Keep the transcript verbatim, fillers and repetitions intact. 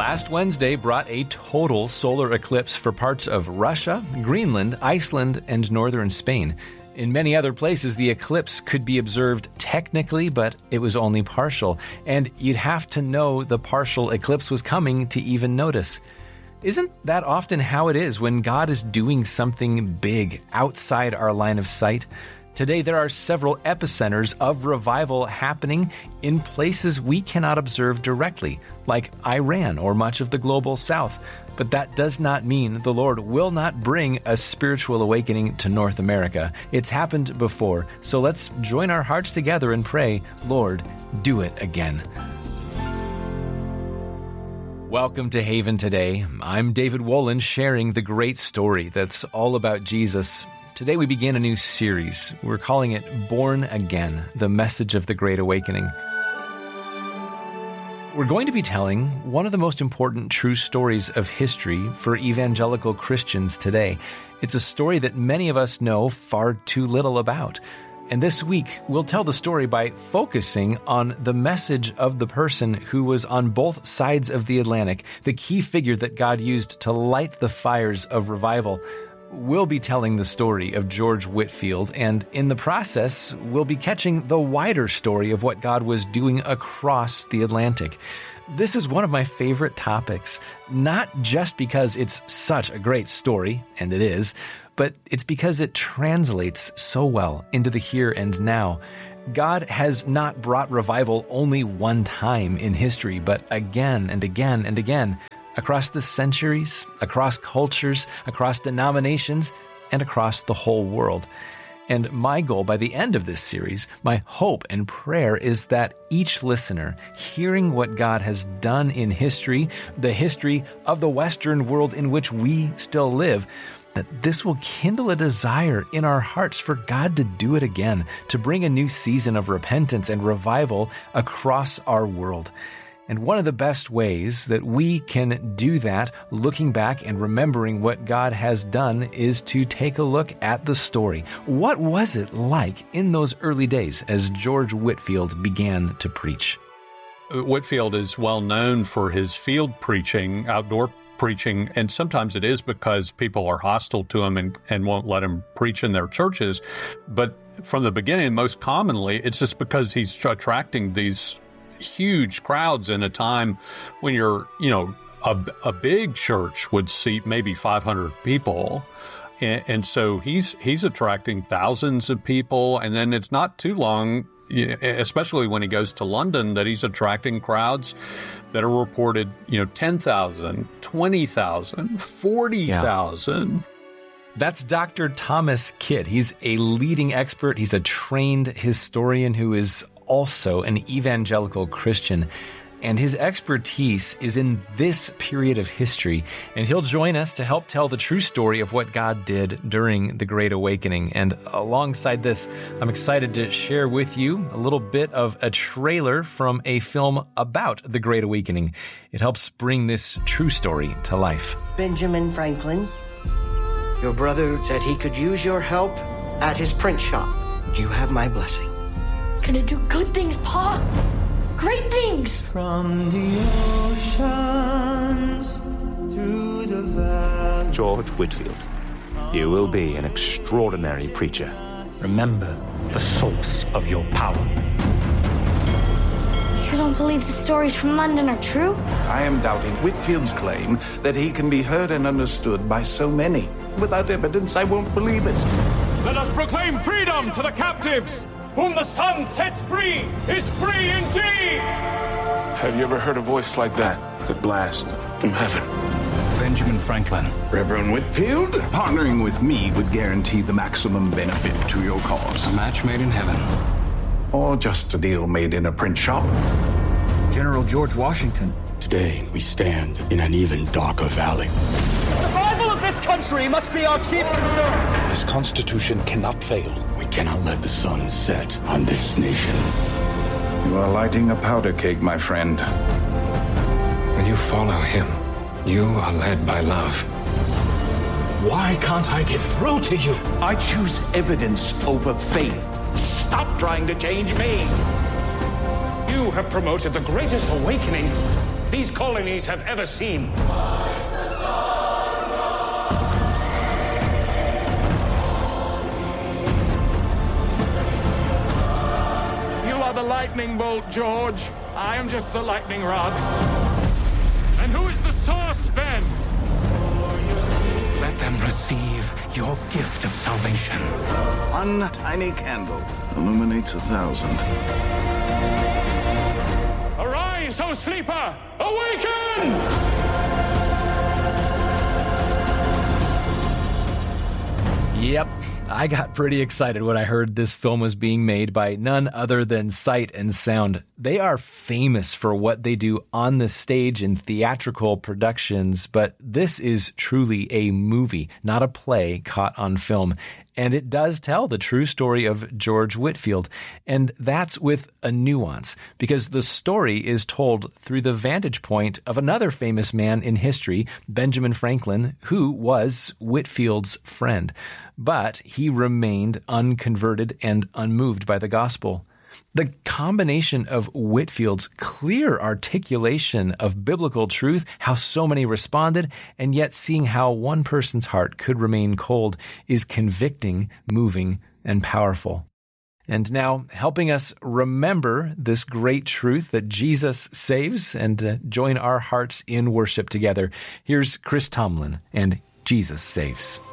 Last Wednesday brought a total solar eclipse for parts of Russia, Greenland, Iceland, and northern Spain. In many other places, the eclipse could be observed technically, but it was only partial, and you'd have to know the partial eclipse was coming to even notice. Isn't that often how it is when God is doing something big outside our line of sight? Today, there are several epicenters of revival happening in places we cannot observe directly, like Iran or much of the global south. But that does not mean the Lord will not bring a spiritual awakening to North America. It's happened before, so let's join our hearts together and pray, Lord, do it again. Welcome to Haven Today. I'm David Wolin, sharing the great story that's all about Jesus. Today we begin a new series. We're calling it Born Again, the message of the Great Awakening. We're going to be telling one of the most important true stories of history for evangelical Christians today. It's a story that many of us know far too little about. And this week, we'll tell the story by focusing on the message of the person who was on both sides of the Atlantic, the key figure that God used to light the fires of revival. We'll be telling the story of George Whitefield, and in the process, we'll be catching the wider story of what God was doing across the Atlantic. This is one of my favorite topics, not just because it's such a great story, and it is, but it's because it translates so well into the here and now. God has not brought revival only one time in history, but again and again and again, across the centuries, across cultures, across denominations, and across the whole world. And my goal by the end of this series, my hope and prayer is that each listener, hearing what God has done in history, the history of the Western world in which we still live, that this will kindle a desire in our hearts for God to do it again, to bring a new season of repentance and revival across our world. And one of the best ways that we can do that, looking back and remembering what God has done, is to take a look at the story. What was it like in those early days as George Whitefield began to preach? Whitefield is well known for his field preaching, outdoor preaching, and sometimes it is because people are hostile to him and, and won't let him preach in their churches. But from the beginning, most commonly, it's just because he's attracting these huge crowds in a time when you're, you know, a, a big church would seat maybe five hundred people. And, and so he's he's attracting thousands of people. And then it's not too long, especially when he goes to London, that he's attracting crowds that are reported, you know, ten thousand, twenty thousand, forty thousand. Yeah. That's Doctor Thomas Kidd. He's a leading expert. He's a trained historian who is also an evangelical Christian, and his expertise is in this period of history, and he'll join us to help tell the true story of what God did during the Great Awakening. And alongside this, I'm excited to share with you a little bit of a trailer from a film about the Great Awakening. It helps bring this true story to life. Benjamin Franklin, your brother said he could use your help at his print shop. You have my blessing. Gonna do good things, Pa. Great things. From the oceans through the valley. George Whitefield, you will be an extraordinary preacher. Remember the source of your power. You don't believe the stories from London are true? I am doubting Whitefield's claim that he can be heard and understood by so many. Without evidence, I won't believe it. Let us proclaim freedom to the captives. Whom the sun sets free is free indeed! Have you ever heard a voice like that? The blast from heaven. Benjamin Franklin. Reverend Whitefield? Partnering with me would guarantee the maximum benefit to your cause. A match made in heaven. Or just a deal made in a print shop. General George Washington. Today, we stand in an even darker valley. The survival of this country must be our chief concern. This Constitution cannot fail. We cannot let the sun set on this nation. You are lighting a powder keg, my friend. When you follow him, you are led by love. Why can't I get through to you? I choose evidence over faith. Stop trying to change me. You have promoted the greatest awakening these colonies have ever seen. You are the lightning bolt, George. I am just the lightning rod. And who is the source, Ben? Let them receive your gift of salvation. One tiny candle illuminates a thousand. Arise, O sleeper! Awaken! Yep, I got pretty excited when I heard this film was being made by none other than Sight and Sound. They are famous for what they do on the stage in theatrical productions, but this is truly a movie, not a play caught on film. And it does tell the true story of George Whitefield. And that's with a nuance, because the story is told through the vantage point of another famous man in history, Benjamin Franklin, who was Whitefield's friend. But he remained unconverted and unmoved by the gospel. The combination of Whitefield's clear articulation of biblical truth, how so many responded, and yet seeing how one person's heart could remain cold is convicting, moving, and powerful. And now, helping us remember this great truth that Jesus saves and uh, join our hearts in worship together, here's Chris Tomlin and Jesus Saves.